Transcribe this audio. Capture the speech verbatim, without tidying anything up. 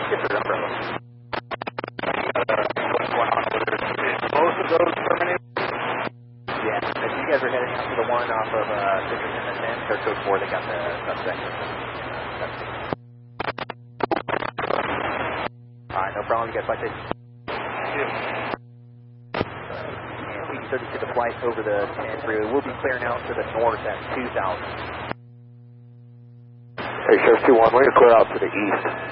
Yes, sir, umbrella. Both of those terminated? Yeah, if you guys are heading out to the one off of uh, Citrus and the ten, they're code four, they got the suspect. Alright, no problem, you guys like this? Yeah. And P D thirty-two, the flight over the ten freeway will be clearing out to the north at two thousand. Hey, Sheriff two one, we're going to clear out to the east.